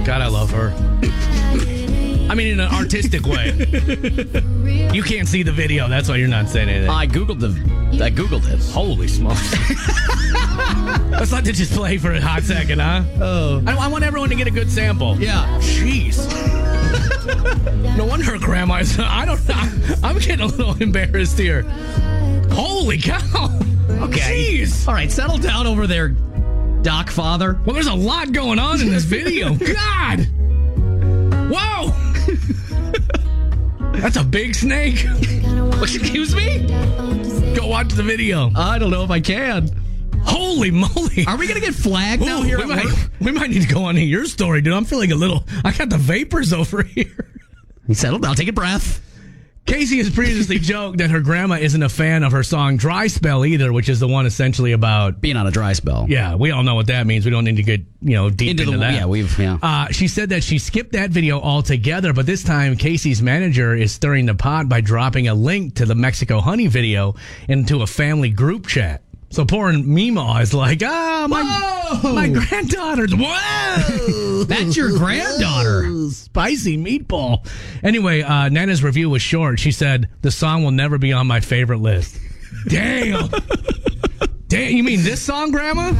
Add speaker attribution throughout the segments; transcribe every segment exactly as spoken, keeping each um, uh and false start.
Speaker 1: God, I love her. I mean, in an artistic way. You can't see the video. That's why you're not saying anything.
Speaker 2: I Googled the. I Googled it.
Speaker 1: Holy smokes. Let's let it just play for a hot second, huh?
Speaker 2: Oh.
Speaker 1: I, I want everyone to get a good sample.
Speaker 2: Yeah.
Speaker 1: Jeez. No wonder her grandma's. I don't know. I'm getting a little embarrassed here. Holy cow.
Speaker 2: Okay.
Speaker 1: Jeez.
Speaker 2: All right, settle down over there, Doc Father.
Speaker 1: Well, there's a lot going on in this video. God. Whoa. That's a big snake. Excuse me? Go watch the video.
Speaker 2: I don't know if I can.
Speaker 1: Holy moly.
Speaker 2: Are we going to get flagged now
Speaker 1: Ooh,
Speaker 2: here
Speaker 1: we
Speaker 2: at
Speaker 1: might,
Speaker 2: work?
Speaker 1: we might need to go on to your story, dude. I'm feeling a little... I got the vapors over here.
Speaker 2: You settle down. Take a breath.
Speaker 1: Casey has previously joked that her grandma isn't a fan of her song Dry Spell either, which is the one essentially about...
Speaker 2: Being on a dry spell.
Speaker 1: Yeah, we all know what that means. We don't need to get, you know, deep into,
Speaker 2: Into the-
Speaker 1: that.
Speaker 2: yeah, we've- yeah.
Speaker 1: Uh, she said that she skipped that video altogether, but this time Casey's manager is stirring the pot by dropping a link to the Mexico Honey video into a family group chat. So poor Mima is like, ah, my,
Speaker 2: Whoa!
Speaker 1: my granddaughter's, whoa!
Speaker 2: That's your granddaughter.
Speaker 1: Spicy meatball. Anyway, uh, Nana's review was short. She said, the song will never be on my favorite list. Damn. Damn, you mean this song, Grandma?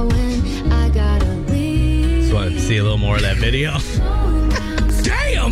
Speaker 1: Just want to see a little more of that video. Damn.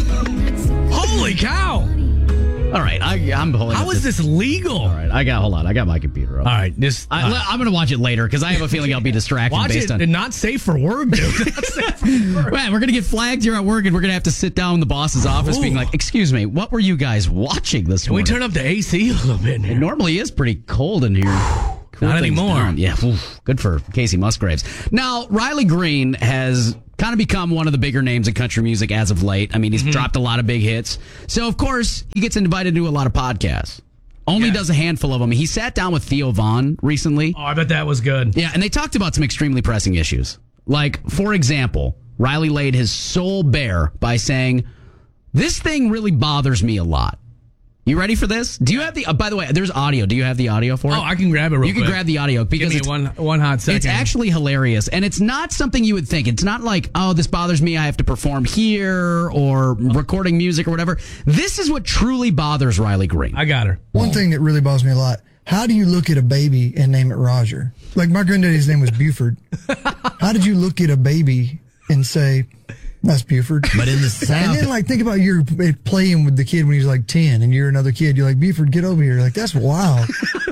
Speaker 1: Holy cow.
Speaker 2: All right, I, I'm holding
Speaker 1: How
Speaker 2: up
Speaker 1: is this legal?
Speaker 2: All right, I got, hold on, I got my computer up.
Speaker 1: All right, this.
Speaker 2: I,
Speaker 1: uh,
Speaker 2: I'm going to watch it later because I have a feeling I'll be distracted
Speaker 1: watch
Speaker 2: based
Speaker 1: it.
Speaker 2: on...
Speaker 1: And not safe for work, dude. Not safe for work.
Speaker 2: Man, we're going to get flagged here at work and we're going to have to sit down in the boss's office
Speaker 1: Ooh.
Speaker 2: being like, excuse me, what were you guys watching this
Speaker 1: Can we
Speaker 2: morning?
Speaker 1: turn up the A C a little bit
Speaker 2: It
Speaker 1: here?
Speaker 2: normally is pretty cold in here. Cool
Speaker 1: Not
Speaker 2: things
Speaker 1: anymore.
Speaker 2: down. Yeah, oof, good for Casey Musgraves. Now, Riley Green has kind of become one of the bigger names in country music as of late. I mean, he's mm-hmm. dropped a lot of big hits. So, of course, he gets invited to a lot of podcasts. Only yeah. does a handful of them. He sat down with Theo Vaughn recently.
Speaker 1: Oh, I bet that was good.
Speaker 2: Yeah, and they talked about some extremely pressing issues. Like, for example, Riley laid his soul bare by saying, this thing really bothers me a lot. You ready for this? Do you have the, uh, by the way, there's audio. Do you have the audio for it?
Speaker 1: Oh, I can grab it real
Speaker 2: You can
Speaker 1: quick.
Speaker 2: grab the audio because
Speaker 1: Give me
Speaker 2: it's,
Speaker 1: one, one hot second.
Speaker 2: it's actually hilarious. And it's not something you would think. It's not like, oh, this bothers me. I have to perform here or recording music or whatever. This is what truly bothers Riley Green.
Speaker 1: I got her.
Speaker 3: One thing that really bothers me a lot. How do you look at a baby and name it Roger? Like my granddaddy's name was Buford. How did you look at a baby and say, that's Buford?
Speaker 2: But in the South.
Speaker 3: And then, like, think about you're playing with the kid when he's like ten and you're another kid. You're like, Buford, get over here. Like, that's wild.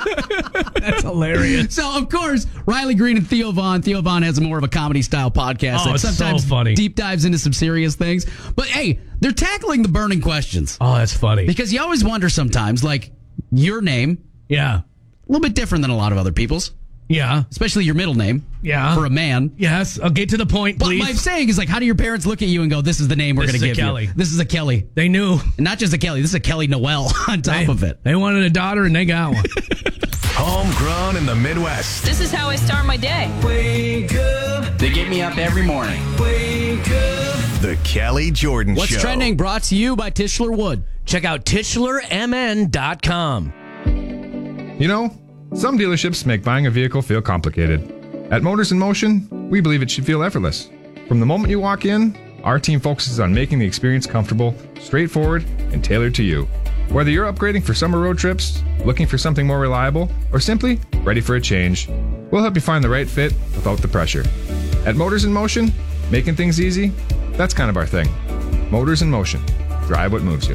Speaker 1: That's hilarious.
Speaker 2: So, of course, Riley Green and Theo Vaughn. Theo Vaughn has more of a comedy-style podcast
Speaker 1: Oh,
Speaker 2: that
Speaker 1: it's so
Speaker 2: sometimes
Speaker 1: funny.
Speaker 2: deep dives into some serious things. But, hey, they're tackling the burning questions.
Speaker 1: Oh, that's funny.
Speaker 2: Because you always wonder sometimes, like, your name,
Speaker 1: Yeah.
Speaker 2: a little bit different than a lot of other people's,
Speaker 1: Yeah.
Speaker 2: especially your middle name
Speaker 1: Yeah.
Speaker 2: for a man.
Speaker 1: Yes. I'll get to the point,
Speaker 2: But
Speaker 1: please.
Speaker 2: my saying is, like, how do your parents look at you and go, this is the name we're
Speaker 1: This
Speaker 2: going to
Speaker 1: is a
Speaker 2: give
Speaker 1: Kelly.
Speaker 2: you? This is a Kelly.
Speaker 1: They knew.
Speaker 2: And not just a Kelly. This is a Kelly Noel on top
Speaker 1: They,
Speaker 2: of it.
Speaker 1: they wanted a daughter, and they got one.
Speaker 4: Homegrown in the Midwest.
Speaker 5: This is how I start my day.
Speaker 4: Wake up.
Speaker 6: They get me up every morning.
Speaker 4: Wake up. The Kelly Jordan
Speaker 2: What's
Speaker 4: Show.
Speaker 2: trending? Brought to you by Tischler Wood.
Speaker 1: Check out Tischler M N dot com.
Speaker 7: You know, some dealerships make buying a vehicle feel complicated. At Motors in Motion, we believe it should feel effortless. From the moment you walk in, our team focuses on making the experience comfortable, straightforward, and tailored to you. Whether you're upgrading for summer road trips, looking for something more reliable, or simply ready for a change, we'll help you find the right fit without the pressure. At Motors in Motion, making things easy, that's kind of our thing. Motors in Motion. Drive what moves you.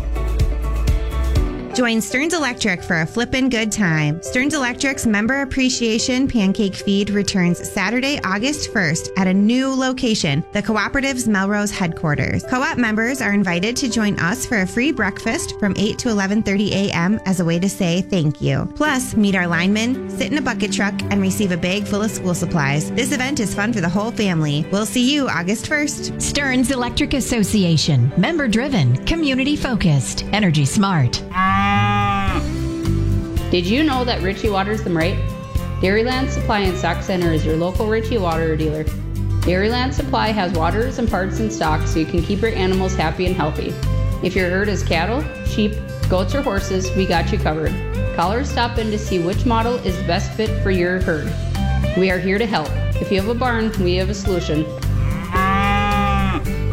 Speaker 8: Join Stearns Electric for a flippin' good time. Stearns Electric's Member Appreciation Pancake Feed returns Saturday, August first at a new location, the Cooperative's Melrose headquarters. Co-op members are invited to join us for a free breakfast from eight to eleven thirty a.m. as a way to say thank you. Plus, meet our linemen, sit in a bucket truck, and receive a bag full of school supplies. This event is fun for the whole family. We'll see you August first.
Speaker 9: Stearns Electric Association. Member driven, community focused, energy smart.
Speaker 10: Did you know that Ritchie waters them right? Dairyland Supply and Stock Center is your local Ritchie water dealer. Dairyland Supply has waters and parts in stock so you can keep your animals happy and healthy. If your herd is cattle, sheep, goats, or horses, we got you covered. Call or stop in to see which model is best fit for your herd. We are here to help. If you have a barn, we have a solution.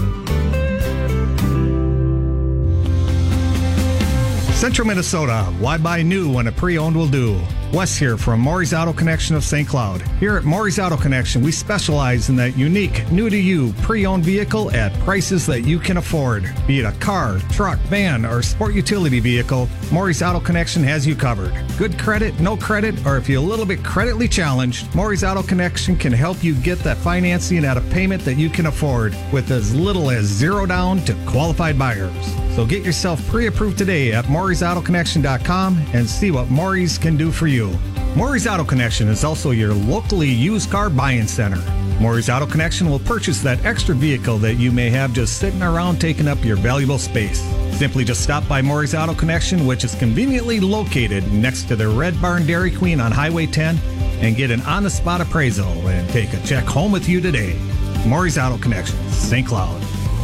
Speaker 5: Central Minnesota, why buy new when a pre-owned will do? Wes here from Maury's Auto Connection of Saint Cloud. Here at Maury's Auto Connection, we specialize in that unique, new-to-you, pre-owned vehicle at prices that you can afford. Be it a car, truck, van, or sport utility vehicle, Maury's Auto Connection has you covered. Good credit, no credit, or if you're a little bit creditly challenged, Maury's Auto Connection can help you get that financing at a payment that you can afford with as little as zero down to qualified buyers. So get yourself pre-approved today at Maury's Auto Connection dot com and see what Maury's can do for you. Maury's Auto Connection is also your locally used car buying center. Maury's Auto Connection will purchase that extra vehicle that you may have just sitting around taking up your valuable space. Simply just stop by Maury's Auto Connection, which is conveniently located next to the Red Barn Dairy Queen on Highway ten, and get an on-the-spot appraisal and take a check home with you today. Maury's Auto Connection, Saint Cloud.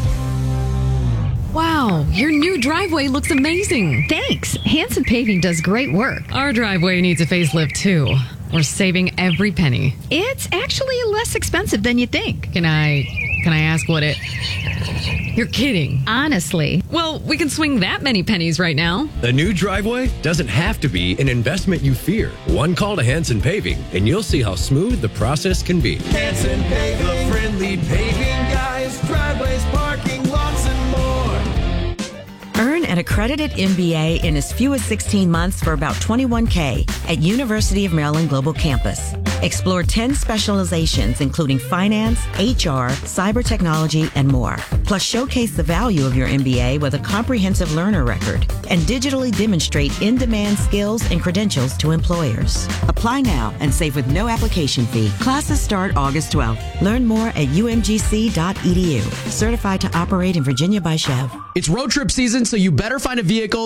Speaker 6: Wow, your new driveway looks amazing.
Speaker 9: Thanks. Hanson Paving does great work.
Speaker 6: Our driveway needs a facelift too. We're saving every penny.
Speaker 9: It's actually less expensive than you think.
Speaker 6: Can I, can I ask what it... You're kidding.
Speaker 9: Honestly.
Speaker 6: Well, we can swing that many pennies right now.
Speaker 11: The new driveway doesn't have to be an investment you fear. One call to Hanson Paving, and you'll see how smooth the process can be.
Speaker 4: Hanson Paving, the friendly paving guys, driveways, parking lots, and more.
Speaker 12: Earn an accredited M B A in as few as sixteen months for about twenty-one K at University of Maryland Global Campus. Explore ten specializations, including finance, H R, cyber technology, and more. Plus, showcase the value of your M B A with a comprehensive learner record and digitally demonstrate in-demand skills and credentials to employers. Apply now and save with no application fee. Classes start August twelfth. Learn more at U M G C dot E D U. Certified to operate in Virginia by Chev.
Speaker 2: It's road trip season, so you better find a vehicle